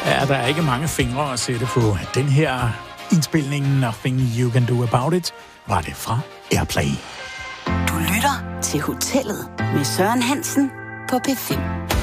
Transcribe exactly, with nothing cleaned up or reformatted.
Ja, der er ikke mange fingre at sætte på. Den her indspilning, Nothing You Can Do About It, var det fra Airplay. Du lytter til Hotellet med Søren Hansen på P fem.